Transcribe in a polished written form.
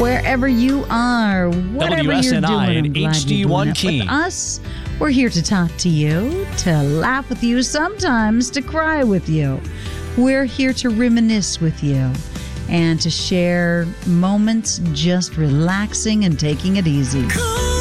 wherever you are, whatever you're doing. WSNI I'm and glad HD1 you're doing it Keene. with us. We're here to talk to you, to laugh with you, sometimes to cry with you. We're here to reminisce with you and to share moments just relaxing and taking it easy.